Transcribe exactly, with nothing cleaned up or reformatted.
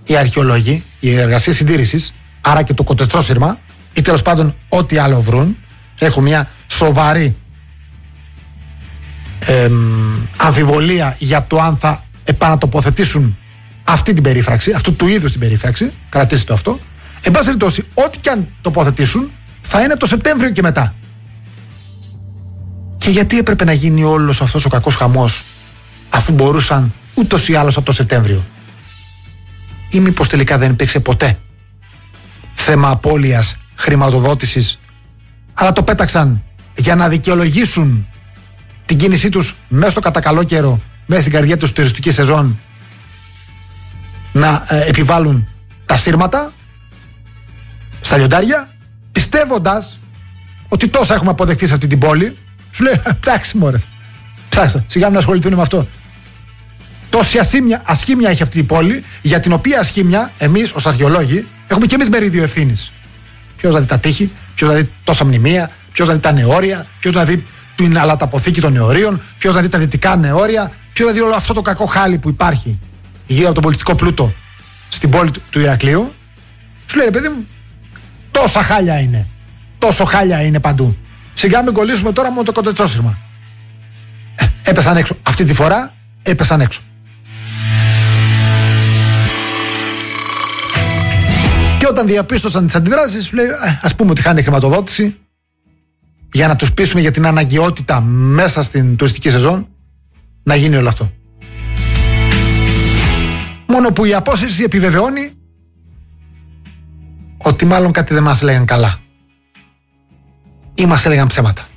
οι αρχαιολόγοι, οι εργασίες συντήρησης, άρα και το κοτετσόσυρμα, ή τέλος πάντων ό,τι άλλο βρουν, έχουν μια σοβαρή εμ, αμφιβολία για το αν θα επανατοποθετήσουν αυτή την περίφραξη, αυτού του είδους την περίφραξη, κρατήστε το αυτό. Εν πάση περιπτώσει, ό,τι και αν τοποθετήσουν, θα είναι από το Σεπτέμβριο και μετά. Και γιατί έπρεπε να γίνει όλος αυτός ο κακός χαμός, αφού μπορούσαν ούτως ή άλλως από το Σεπτέμβριο? Ή μήπως τελικά δεν υπήρξε ποτέ θέμα απώλειας χρηματοδότησης, αλλά το πέταξαν για να δικαιολογήσουν την κίνησή τους μέσα στο κατακαλό καιρό, μέσα στην καρδιά τους τουριστική σεζόν, να ε, επιβάλλουν τα σύρματα στα λιοντάρια, πιστεύοντας ότι τόσα έχουμε αποδεχτεί σε αυτή την πόλη. Σου λέει, εντάξει μωρέ, ψάξτε, σιγά να ασχοληθούν με αυτό. Τόση ασχήμια, ασχήμια έχει αυτή η πόλη, για την οποία ασχήμια εμείς ως αρχαιολόγοι έχουμε και εμείς μερίδιο ευθύνης. Ποιος να δει τα τείχη, ποιος να δει τόσα μνημεία, ποιος να δει τα νεόρια, ποιος να δει την αλαταποθήκη των νεωρίων, ποιος να δει τα δυτικά νεόρια, ποιος να δει όλο αυτό το κακό χάλι που υπάρχει γύρω από τον πολιτικό πλούτο στην πόλη του, του Ηρακλείου. Σου λέει, ρε παιδί μου, τόσα χάλια είναι. Τόσο χάλια είναι παντού. Σιγά μην κολλήσουμε τώρα με το κοτετσόσυρμα. Ε, έπεσαν έξω. Αυτή τη φορά έπεσαν έξω. Και όταν διαπίστωσαν τις αντιδράσεις, λέει, ας πούμε ότι χάνει χρηματοδότηση, για να τους πείσουμε για την αναγκαιότητα μέσα στην τουριστική σεζόν να γίνει όλο αυτό. Μόνο που η απόσυρση επιβεβαιώνει ότι μάλλον κάτι δεν μας έλεγαν καλά ή μας έλεγαν ψέματα.